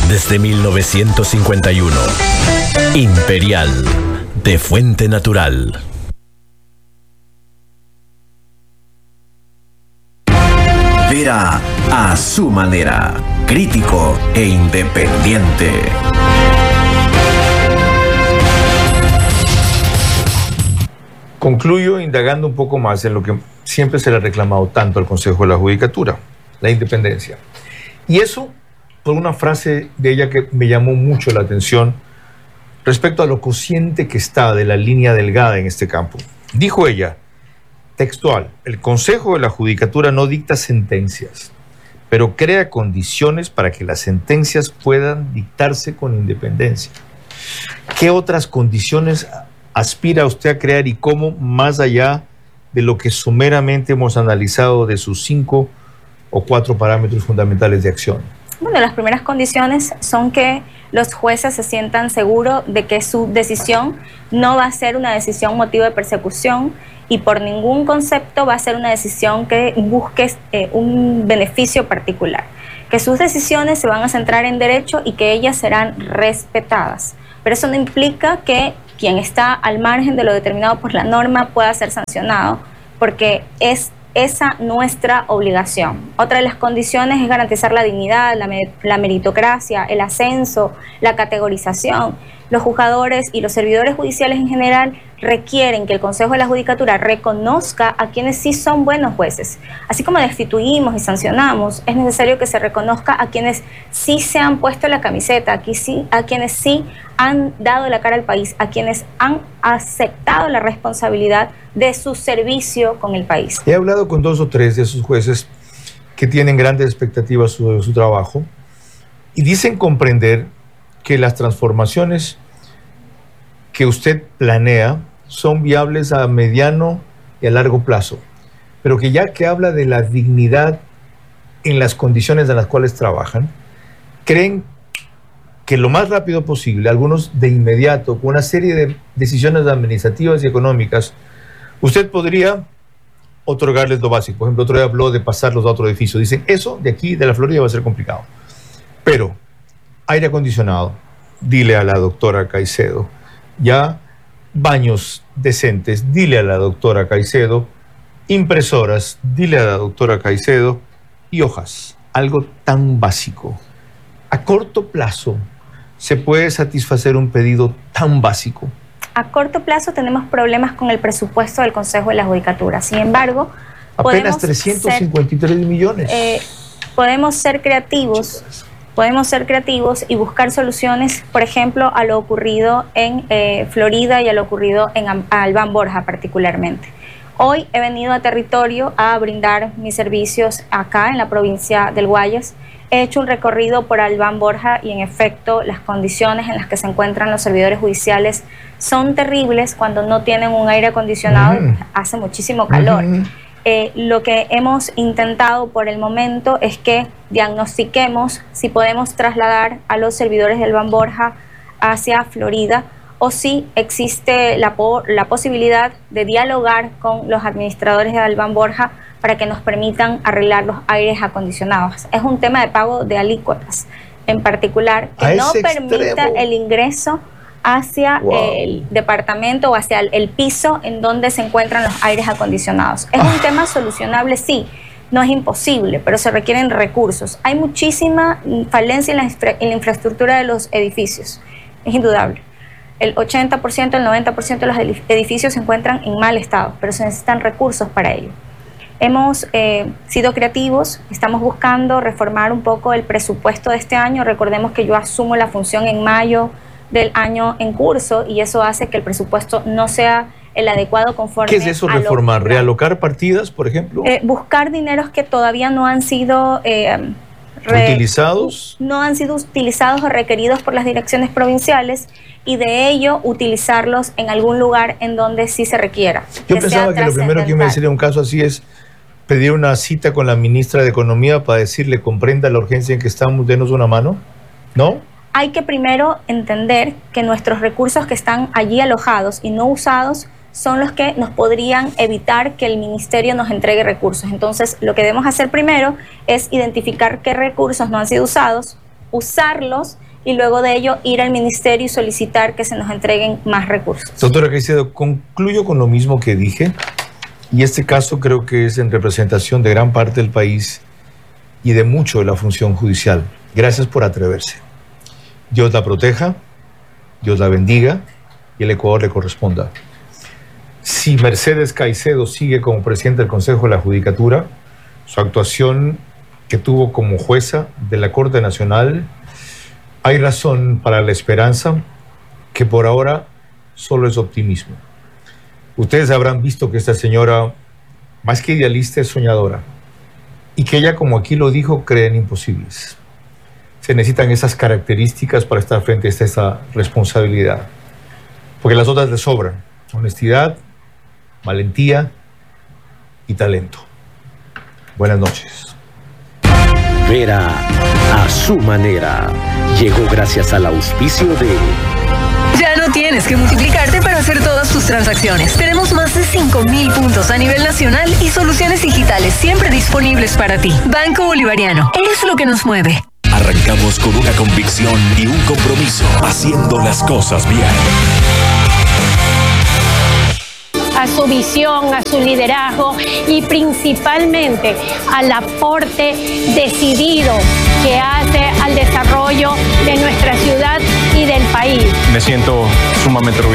desde 1951. Imperial, de fuente natural. Vera a su manera, crítico e independiente. Concluyo indagando un poco más en lo que siempre se le ha reclamado tanto al Consejo de la Judicatura, la independencia. Y eso por una frase de ella que me llamó mucho la atención respecto a lo consciente que está de la línea delgada en este campo. Dijo ella, textual, el Consejo de la Judicatura no dicta sentencias, pero crea condiciones para que las sentencias puedan dictarse con independencia. ¿Qué otras condiciones aspira usted a crear y cómo, más allá de lo que someramente hemos analizado de sus 5 o 4 parámetros fundamentales de acción? Bueno, las primeras condiciones son que los jueces se sientan seguros de que su decisión no va a ser una decisión motivo de persecución y por ningún concepto va a ser una decisión que busque un beneficio particular. Que sus decisiones se van a centrar en derecho y que ellas serán respetadas. Pero eso no implica que quien está al margen de lo determinado por la norma pueda ser sancionado, porque es esa nuestra obligación. Otra de las condiciones es garantizar la dignidad, la meritocracia, el ascenso, la categorización. Los juzgadores y los servidores judiciales en general requieren que el Consejo de la Judicatura reconozca a quienes sí son buenos jueces. Así como destituimos y sancionamos, es necesario que se reconozca a quienes sí se han puesto la camiseta, a quienes sí han dado la cara al país, a quienes han aceptado la responsabilidad de su servicio con el país. He hablado con 2 o 3 de esos jueces que tienen grandes expectativas sobre su trabajo y dicen comprender que las transformaciones que usted planea son viables a mediano y a largo plazo, pero que ya que habla de la dignidad en las condiciones en las cuales trabajan, creen que lo más rápido posible, algunos de inmediato, con una serie de decisiones administrativas y económicas, usted podría otorgarles lo básico. Por ejemplo, otro día habló de pasarlos a otro edificio. Dicen, eso de aquí, de la Florida, va a ser complicado. Pero aire acondicionado, dile a la doctora Caicedo. Ya baños decentes, dile a la doctora Caicedo. Impresoras, dile a la doctora Caicedo. Y hojas, algo tan básico. A corto plazo, ¿se puede satisfacer un pedido tan básico? A corto plazo tenemos problemas con el presupuesto del Consejo de la Judicatura. Sin embargo, apenas 353 millones. Podemos ser creativos y buscar soluciones, por ejemplo, a lo ocurrido en Florida y a lo ocurrido en Albán Borja particularmente. Hoy he venido a territorio a brindar mis servicios acá en la provincia del Guayas. He hecho un recorrido por Albán Borja y en efecto las condiciones en las que se encuentran los servidores judiciales son terribles cuando no tienen un aire acondicionado y hace muchísimo calor. Lo que hemos intentado por el momento es que diagnostiquemos si podemos trasladar a los servidores de Albán Borja hacia Florida o si existe la posibilidad de dialogar con los administradores de Albán Borja para que nos permitan arreglar los aires acondicionados. Es un tema de pago de alícuotas en particular que no permita el ingreso hacia el departamento o hacia el piso en donde se encuentran los aires acondicionados. Es un tema solucionable, sí, no es imposible, pero se requieren recursos. Hay muchísima falencia en la infraestructura de los edificios, es indudable. El 80%, el 90% de los edificios se encuentran en mal estado, pero se necesitan recursos para ello. Hemos sido creativos, estamos buscando reformar un poco el presupuesto de este año. Recordemos que yo asumo la función en mayo del año en curso y eso hace que el presupuesto no sea el adecuado conforme. ¿Qué es eso, reformar? ¿Realocar partidas, por ejemplo? Buscar dineros que todavía no han sido utilizados. No han sido utilizados o requeridos por las direcciones provinciales y de ello utilizarlos en algún lugar en donde sí se requiera. Yo pensaba que lo primero que me decía un caso así es pedir una cita con la ministra de Economía para decirle, comprenda la urgencia en que estamos, denos una mano, ¿no? Hay que primero entender que nuestros recursos que están allí alojados y no usados son los que nos podrían evitar que el ministerio nos entregue recursos. Entonces, lo que debemos hacer primero es identificar qué recursos no han sido usados, usarlos y luego de ello ir al ministerio y solicitar que se nos entreguen más recursos. Doctora Caicedo, concluyo con lo mismo que dije, y este caso creo que es en representación de gran parte del país y de mucho de la función judicial. Gracias por atreverse. Dios la proteja, Dios la bendiga y el Ecuador le corresponda. Si Mercedes Caicedo sigue como presidente del Consejo de la Judicatura, su actuación que tuvo como jueza de la Corte Nacional, hay razón para la esperanza que por ahora solo es optimismo. Ustedes habrán visto que esta señora, más que idealista, es soñadora y que ella, como aquí lo dijo, cree en imposibles. Se necesitan esas características para estar frente a esta responsabilidad, porque las otras le sobran: honestidad, valentía y talento. Buenas noches. Vera a su manera. Llegó gracias al auspicio de... Ya no tienes que multiplicarte para hacer todas tus transacciones. Tenemos más de 5.000 puntos a nivel nacional y soluciones digitales siempre disponibles para ti. Banco Bolivariano, es lo que nos mueve. Arrancamos con una convicción y un compromiso, haciendo las cosas bien. A su visión, a su liderazgo y principalmente al aporte decidido que hace al desarrollo de nuestra ciudad y del país. Me siento sumamente orgulloso.